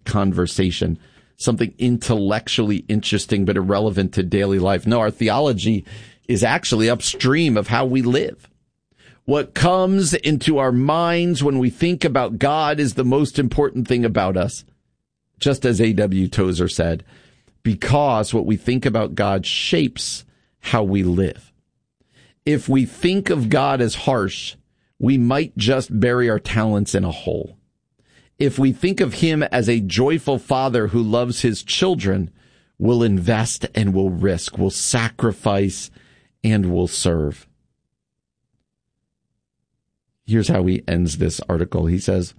conversation, something intellectually interesting but irrelevant to daily life. No, our theology is actually upstream of how we live. What comes into our minds when we think about God is the most important thing about us, just as A.W. Tozer said, because what we think about God shapes how we live. If we think of God as harsh, we might just bury our talents in a hole. If we think of him as a joyful father who loves his children, we'll invest and we'll risk, we'll sacrifice and we'll serve. Here's how he ends this article. He says,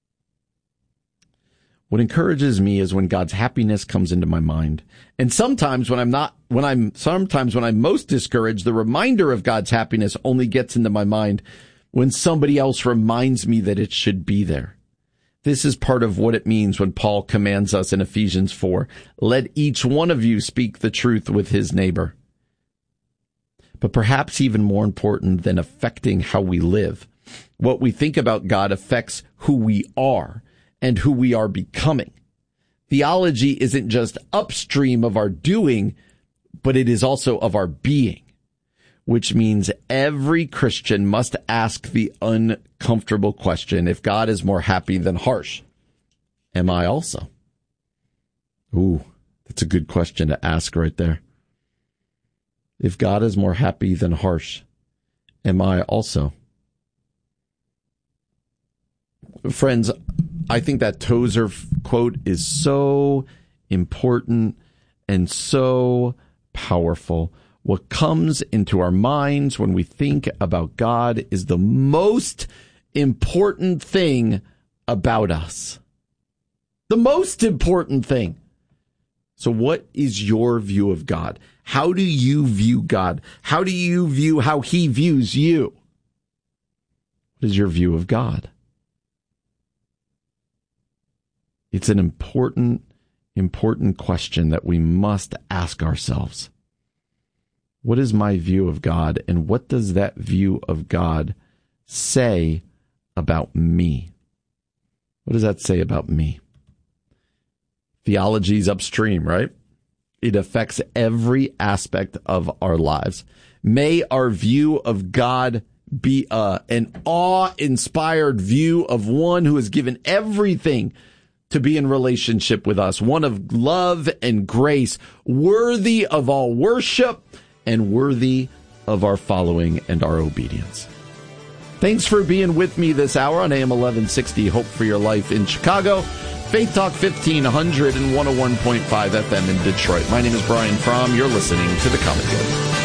what encourages me is when God's happiness comes into my mind. And sometimes when I'm most discouraged, the reminder of God's happiness only gets into my mind when somebody else reminds me that it should be there. This is part of what it means when Paul commands us in Ephesians 4, let each one of you speak the truth with his neighbor. But perhaps even more important than affecting how we live, what we think about God affects who we are and who we are becoming. Theology isn't just upstream of our doing, but it is also of our being, which means every Christian must ask the uncomfortable question, if God is more happy than harsh, am I also? Ooh, that's a good question to ask right there. If God is more happy than harsh, am I also? Friends, I think that Tozer quote is so important and so powerful. What comes into our minds when we think about God is the most important thing about us. The most important thing. So what is your view of God? How do you view God? How do you view how he views you? What is your view of God? It's an important question that we must ask ourselves. What is my view of God, and what does that view of God say about me? What does that say about me? Theology's upstream, right? It affects every aspect of our lives. May our view of God be an awe-inspired view of one who has given everything to be in relationship with us, one of love and grace, worthy of all worship and worthy of our following and our obedience. Thanks for being with me this hour on AM 1160, Hope for Your Life in Chicago, Faith Talk 1500 and 101.5 FM in Detroit. My name is Brian Fromm. You're listening to The Commentary.